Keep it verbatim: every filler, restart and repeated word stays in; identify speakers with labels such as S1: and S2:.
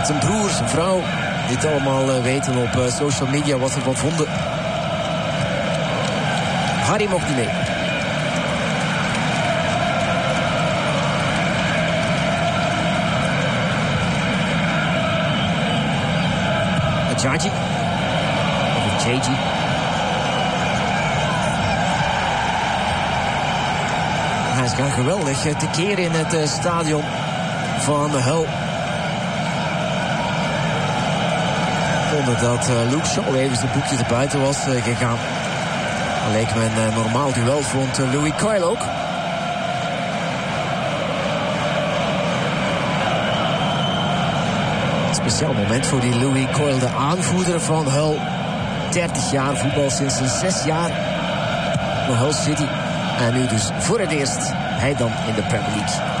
S1: zijn broer, zijn vrouw, dit allemaal uh, weten op uh, social media wat ze ervan vonden. Harry mocht niet mee. Ajaji. Of Ajaji. Hij is gaan geweldig tekeer in het uh, stadion van Hull. Vonden dat uh, Luke Shaw even zijn boekje er buiten was uh, gegaan. Dat leek me een uh, normaal duel, vond uh, Louis Coyle ook. Speciaal moment voor die Louis Coyle, de aanvoerder van Hull. dertig jaar voetbal, sinds zijn zes jaar voor Hull City. En nu dus voor het eerst hij dan in de Premier League.